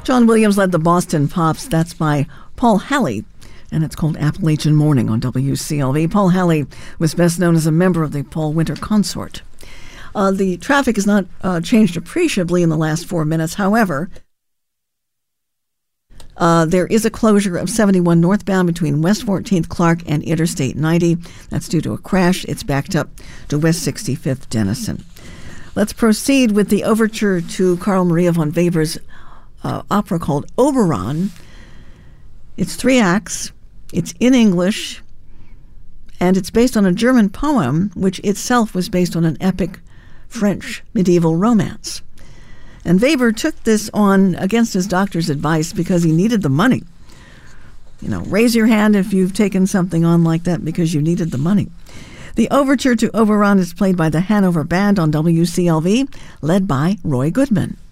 John Williams led the Boston Pops. That's by Paul Halley, and it's called Appalachian Morning on WCLV. Paul Halley was best known as a member of the Paul Winter Consort. The traffic has not changed appreciably in the last 4 minutes. However, there is a closure of 71 northbound between West 14th Clark and Interstate 90. That's due to a crash. It's backed up to West 65th Denison. Let's proceed with the overture to Carl Maria von Weber's opera called Oberon. It's 3 acts. It's in English, and it's based on a German poem, which itself was based on an epic French medieval romance. And Weber took this on against his doctor's advice because he needed the money. You know, raise your hand if you've taken something on like that because you needed the money. The overture to Oberon is played by the Hanover Band on WCLV, led by Roy Goodman.